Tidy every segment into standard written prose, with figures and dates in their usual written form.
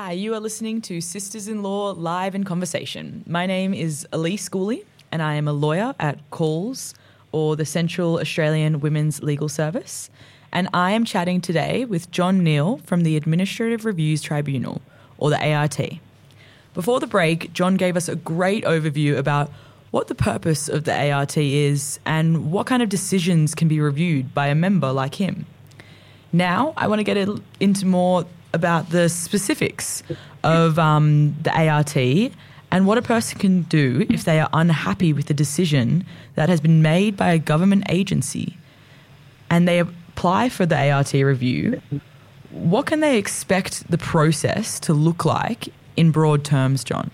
Hi, you are listening to Sisters-in-Law Live in Conversation. My name is Elise Gooley and I am a lawyer at CALS, or the Central Australian Women's Legal Service, and I am chatting today with John Neal from the Administrative Reviews Tribunal, or the ART. Before the break, John gave us a great overview about what the purpose of the ART is and what kind of decisions can be reviewed by a member like him. Now, I want to get into more about the specifics of the ART and what a person can do if they are unhappy with the decision that has been made by a government agency and they apply for the ART review. What can they expect the process to look like in broad terms, John?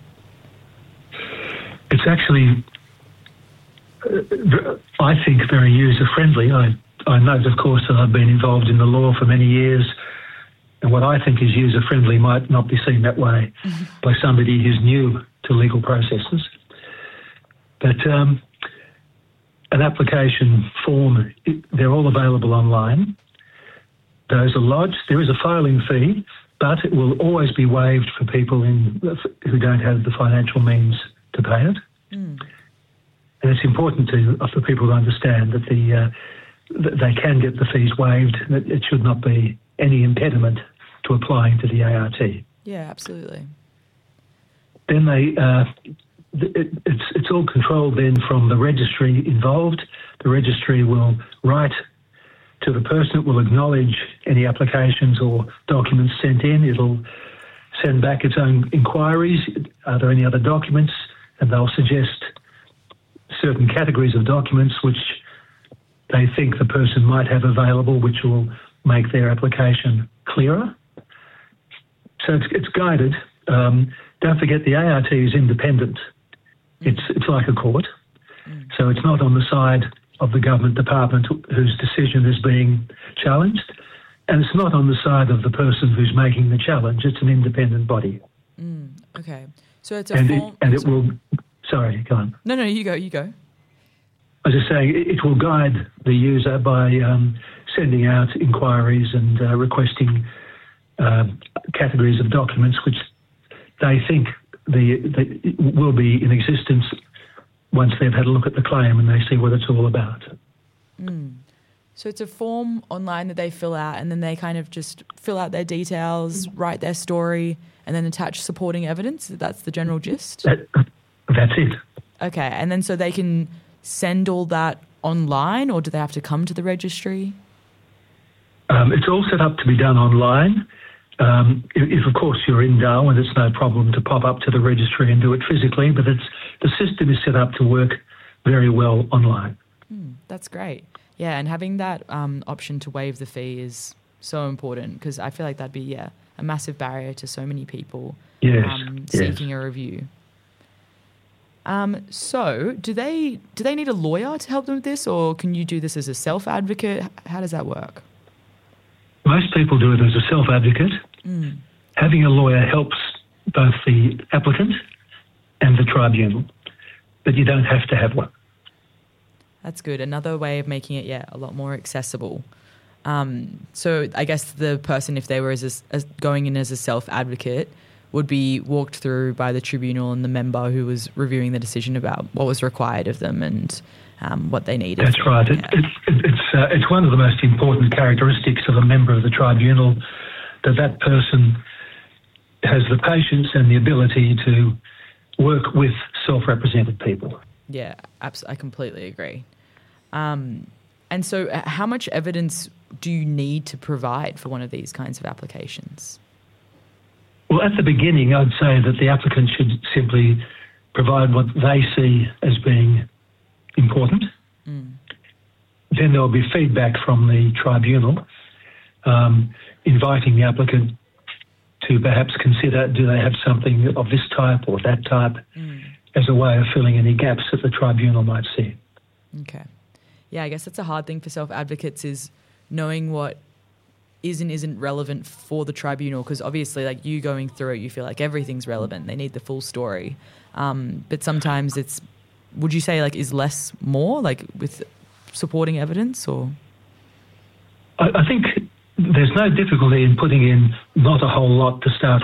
It's actually, I think, very user-friendly. I note, of course, that I've been involved in the law for many years, and what I think is user-friendly might not be seen that way by somebody who's new to legal processes. But an application form, they're all available online. Those are lodged. There is a filing fee, but it will always be waived for people who don't have the financial means to pay it. And it's important for people to understand that that they can get the fees waived. That it should not be any impediment to applying to the ART. Yeah, absolutely. Then it's all controlled then from the registry involved. The registry will write to the person. It will acknowledge any applications or documents sent in. It'll send back its own inquiries. Are there any other documents? And they'll suggest certain categories of documents which they think the person might have available, which will make their application clearer. So it's guided. Don't forget the ART is independent. It's like a court. So it's not on the side of the government department whose decision is being challenged, and it's not on the side of the person who's making the challenge. It's an independent body. Okay. So it's a form... it will... Sorry, go on. No, you go. I was just saying, it will guide the user by sending out inquiries and requesting categories of documents which they think will be in existence once they've had a look at the claim and they see what it's all about. So it's a form online that they fill out, and then they kind of just fill out their details, write their story, and then attach supporting evidence? That's the general gist? That's it. Okay, and then so they can send all that online, or do they have to come to the registry? It's all set up to be done online. If, of course, you're in Darwin, it's no problem to pop up to the registry and do it physically, but the system is set up to work very well online. That's great. Yeah, and having that option to waive the fee is so important, because I feel like that'd be, a massive barrier to so many people seeking a review. So do they need a lawyer to help them with this, or can you do this as a self-advocate? How does that work? Most people do it as a self-advocate. Having a lawyer helps both the applicant and the tribunal, but you don't have to have one. That's good. Another way of making it, a lot more accessible. So I guess the person, if they were as going in as a self-advocate, would be walked through by the tribunal and the member who was reviewing the decision about what was required of them and what they needed. That's right. It's one of the most important characteristics of a member of the tribunal, that person has the patience and the ability to work with self-represented people. Yeah, I completely agree. And so how much evidence do you need to provide for one of these kinds of applications? Well, at the beginning, I'd say that the applicant should simply provide what they see as being important. Then there'll be feedback from the tribunal, inviting the applicant to perhaps consider, do they have something of this type or that type, as a way of filling any gaps that the tribunal might see. Okay. Yeah, I guess that's a hard thing for self-advocates, is knowing what is and isn't relevant for the tribunal, because obviously, like, you going through it, you feel like everything's relevant. They need the full story. But sometimes would you say, is less more, with supporting evidence, or? I think there's no difficulty in putting in not a whole lot to start with.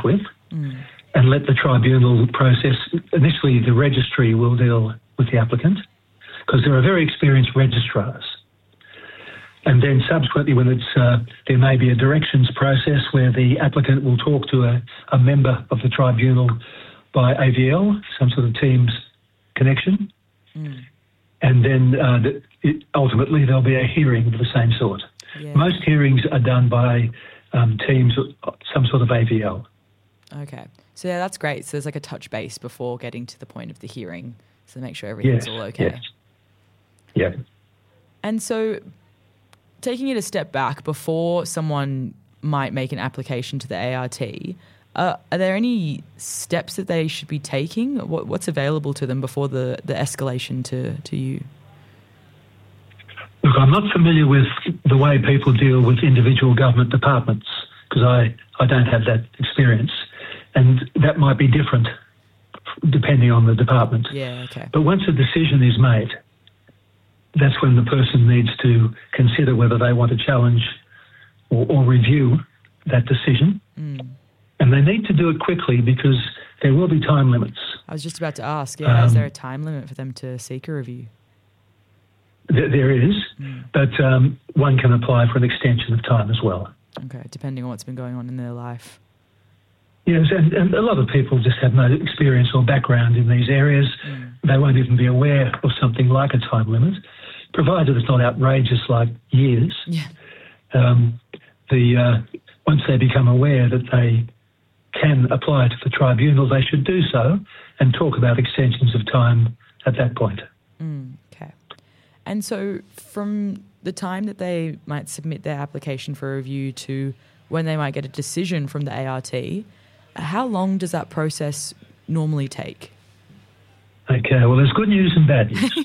and let the tribunal process. Initially, the registry will deal with the applicant because there are very experienced registrars. And then subsequently, when there may be a directions process where the applicant will talk to a member of the tribunal by AVL, some sort of Teams connection. And then ultimately there'll be a hearing of the same sort. Yeah. Most hearings are done by Teams, some sort of AVL. Okay. So yeah, that's great. So there's like a touch base before getting to the point of the hearing, so make sure everything's all okay. Yes. Yeah. And so taking it a step back, before someone might make an application to the ART, are there any steps that they should be taking? What's available to them before the escalation to you? Look, I'm not familiar with the way people deal with individual government departments because I don't have that experience, and that might be different depending on the department. Yeah, okay. But once a decision is made, that's when the person needs to consider whether they want to challenge or review that decision. And they need to do it quickly because there will be time limits. I was just about to ask, is there a time limit for them to seek a review? There is, but one can apply for an extension of time as well. Okay, depending on what's been going on in their life. Yes, and a lot of people just have no experience or background in these areas. They won't even be aware of something like a time limit, provided it's not outrageous like years. Yeah. Once they become aware that they can apply to the tribunal, they should do so and talk about extensions of time at that point. Okay. And so from the time that they might submit their application for review to when they might get a decision from the ART, how long does that process normally take? Okay, well, there's good news and bad news.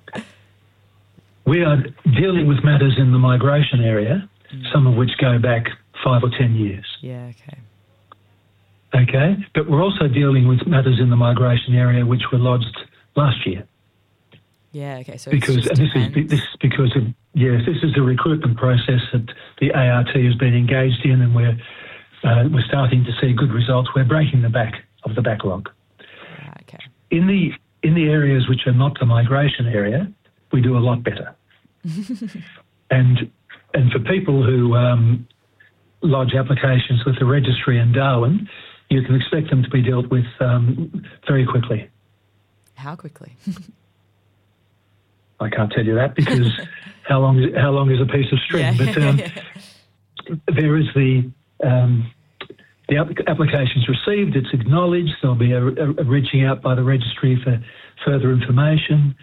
We are dealing with matters in the migration area, some of which go back 5 or 10 years. Yeah, okay. Okay, but we're also dealing with matters in the migration area which were lodged last year. Yeah, okay. So this is because of this is the recruitment process that the ART has been engaged in, and we're starting to see good results. We're breaking the back of the backlog. Okay. In the areas which are not the migration area, we do a lot better. and for people who lodge applications with the registry in Darwin, you can expect them to be dealt with very quickly. How quickly? I can't tell you that because how long is a piece of string? Yeah. But there is the application's received, it's acknowledged. There'll be a reaching out by the registry for further information.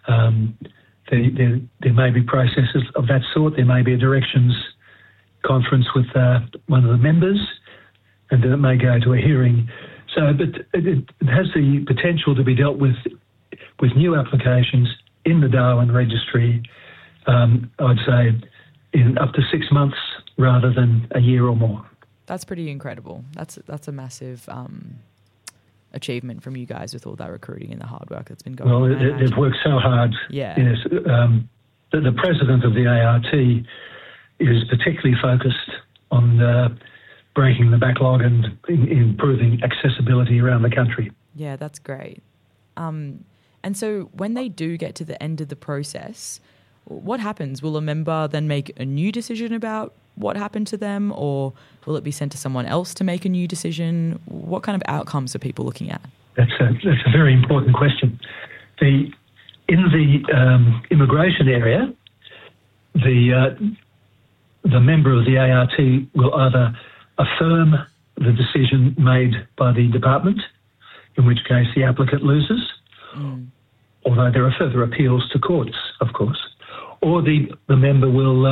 There may be processes of that sort. There may be a directions conference with one of the members, and then it may go to a hearing. So, but it has the potential to be dealt with new applications in the Darwin registry, I'd say in up to 6 months rather than a year or more. That's pretty incredible. That's a massive achievement from you guys with all that recruiting and the hard work that's been going on. Well, they've worked so hard. Yeah. Yes. The president of the ART is particularly focused on breaking the backlog and improving accessibility around the country. Yeah, that's great. And so when they do get to the end of the process, what happens? Will a member then make a new decision about what happened to them, or will it be sent to someone else to make a new decision? What kind of outcomes are people looking at? That's a very important question. In the immigration area, the member of the ART will either affirm the decision made by the department, in which case the applicant loses, although there are further appeals to courts, of course, or the member will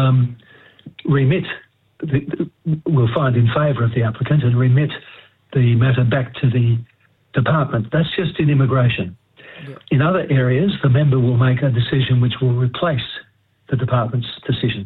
will find in favour of the applicant and remit the matter back to the department. That's just in immigration. Yep. In other areas, the member will make a decision which will replace the department's decision.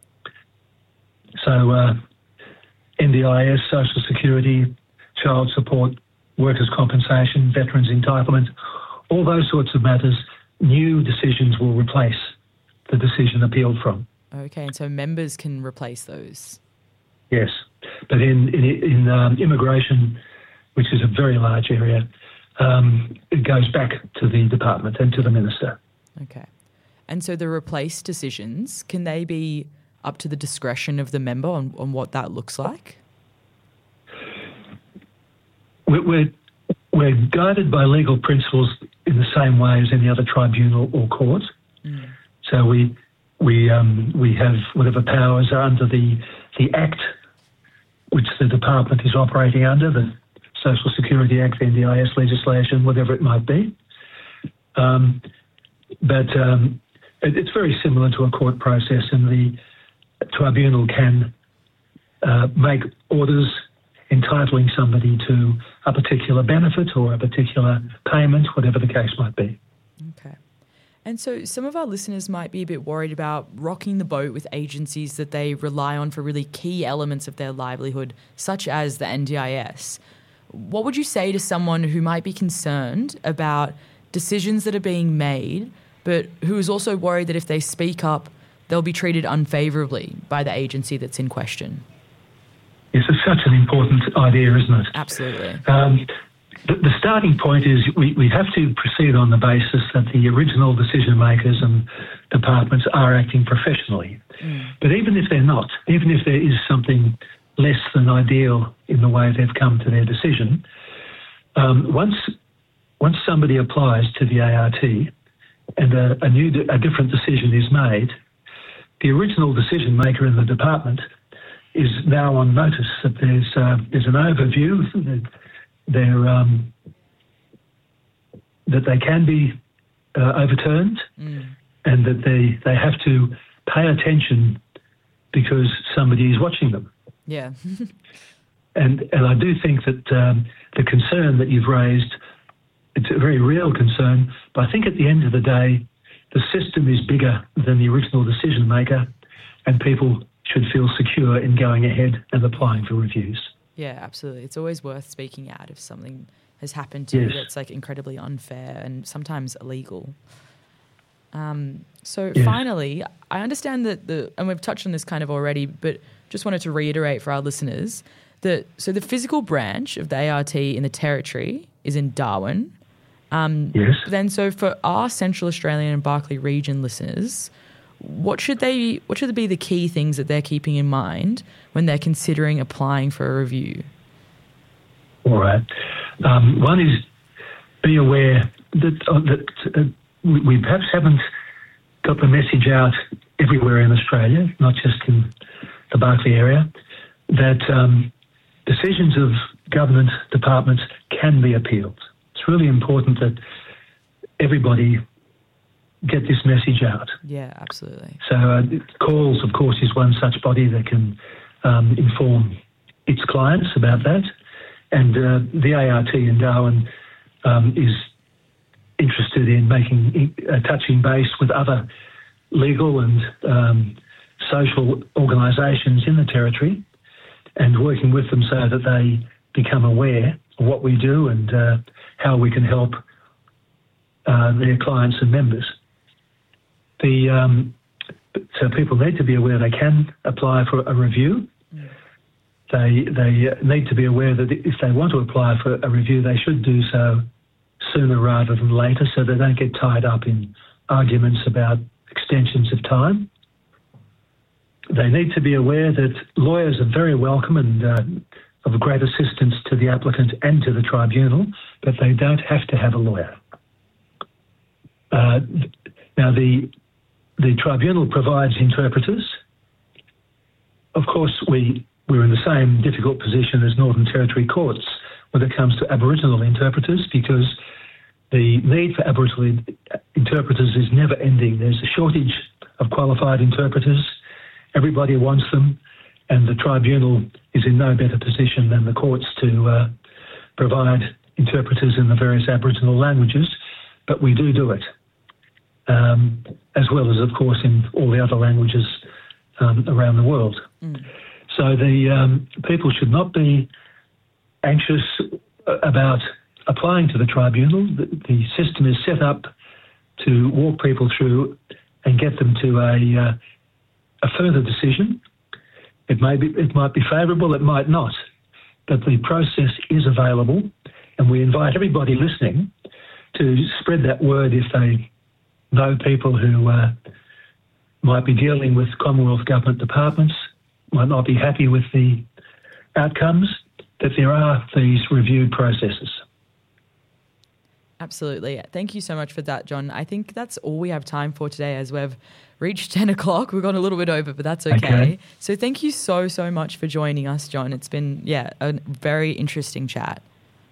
So NDIS, Social Security, child support, workers' compensation, veterans' entitlement, all those sorts of matters, new decisions will replace the decision appealed from. Okay, and so members can replace those? Yes, but in immigration, which is a very large area, it goes back to the department and to the minister. Okay. And so the replace decisions, can they be up to the discretion of the member on what that looks like? We're guided by legal principles in the same way as any other tribunal or court. So we have whatever powers are under the Act which the department is operating under, the Social Security Act, NDIS legislation, whatever it might be. But it's very similar to a court process, and the tribunal can make orders entitling somebody to a particular benefit or a particular payment, whatever the case might be. Okay. And so some of our listeners might be a bit worried about rocking the boat with agencies that they rely on for really key elements of their livelihood, such as the NDIS. What would you say to someone who might be concerned about decisions that are being made, but who is also worried that if they speak up, they'll be treated unfavourably by the agency that's in question? Yes, it's such an important idea, isn't it? Absolutely. The starting point is we have to proceed on the basis that the original decision makers and departments are acting professionally. But even if they're not, even if there is something less than ideal in the way they've come to their decision, once somebody applies to the ART and a different decision is made, the original decision maker in the department is now on notice that there's an overview that they can be overturned, and that they have to pay attention because somebody is watching them. Yeah. and I do think that the concern that you've raised, it's a very real concern, but I think at the end of the day, the system is bigger than the original decision maker, and people should feel secure in going ahead and applying for reviews. Yeah, absolutely. It's always worth speaking out if something has happened to you that's like incredibly unfair and sometimes illegal. Finally, I understand that and we've touched on this kind of already, but just wanted to reiterate for our listeners that the physical branch of the ART in the Territory is in Darwin. Yes. Then, so for our Central Australian and Barkly region listeners, what should be the key things that they're keeping in mind when they're considering applying for a review? All right. One is be aware that we perhaps haven't got the message out everywhere in Australia, not just in the Barkly area, that decisions of government departments can be appealed. It's really important that everybody get this message out. Yeah, absolutely. So Calls, of course, is one such body that can inform its clients about that. And the ART in Darwin is interested in making touching base with other legal and social organisations in the Territory and working with them so that they become aware of what we do and how we can help their clients and members. So people need to be aware they can apply for a review. They need to be aware that if they want to apply for a review, they should do so sooner rather than later so they don't get tied up in arguments about extensions of time. They need to be aware that lawyers are very welcome and of great assistance to the applicant and to the tribunal, but they don't have to have a lawyer. Now, the tribunal provides interpreters. Of course, we're in the same difficult position as Northern Territory courts when it comes to Aboriginal interpreters, because the need for Aboriginal interpreters is never ending. There's a shortage of qualified interpreters. Everybody wants them, and the tribunal is in no better position than the courts to provide interpreters in the various Aboriginal languages, but we do it. As well as, of course, in all the other languages around the world. So the people should not be anxious about applying to the tribunal. The system is set up to walk people through and get them to a further decision. It might be favourable, it might not, but the process is available, and we invite everybody listening to spread that word if they know people who might be dealing with Commonwealth Government departments, might not be happy with the outcomes, that there are these reviewed processes. Absolutely. Thank you so much for that, John. I think that's all we have time for today as we've reached 10 o'clock. We've gone a little bit over, but that's okay. So thank you so much for joining us, John. It's been, a very interesting chat.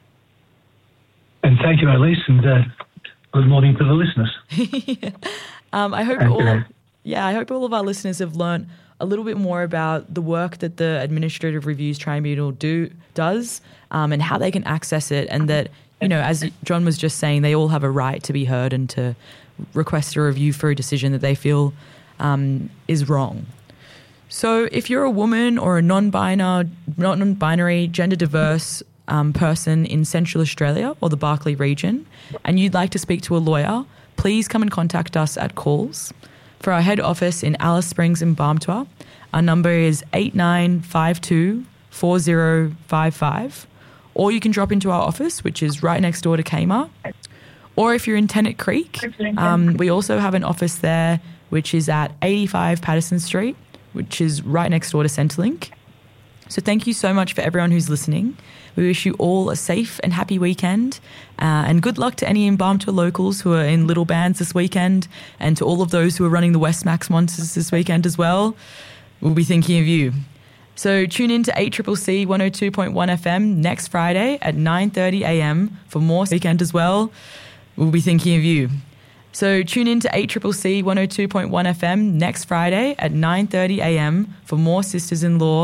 And thank you, Elise, and good morning to the listeners. I hope all of our listeners have learned a little bit more about the work that the Administrative Reviews Tribunal does and how they can access it, and that, as John was just saying, they all have a right to be heard and to request a review for a decision that they feel is wrong. So if you're a woman or a non-binary, gender diverse person in Central Australia or the Barkly region, and you'd like to speak to a lawyer, please come and contact us at Calls. For our head office in Alice Springs and Barmtua, our number is 8952 4055, or you can drop into our office, which is right next door to Kmart. Or if you're in Tennant Creek, we also have an office there, which is at 85 Patterson Street, which is right next door to Centrelink. So thank you so much for everyone who's listening. We wish you all a safe and happy weekend, and good luck to any Barmtua locals who are in little bands this weekend, and to all of those who are running the Westmax Monsters this weekend as well. We'll be thinking of you. So tune in to 8CCC 102.1 FM next Friday at 9:30 a.m. for more weekend as well. We'll be thinking of you. So tune in to 8CCC 102.1 FM next Friday at 9:30 a.m. for more Sisters in Law